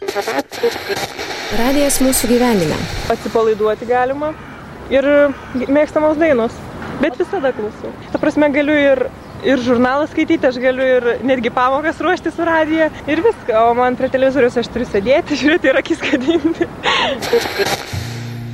Radijas mūsų gyvenime. Atsipalaiduoti galima ir mėgstamos dainos, bet visada klausau. Ta prasme, galiu ir žurnalą skaityti, aš galiu ir netgi pamokas ruošti su radija ir viską, o man prie televizorius aš turiu sėdėti, žiūrėti ir akis kadinti.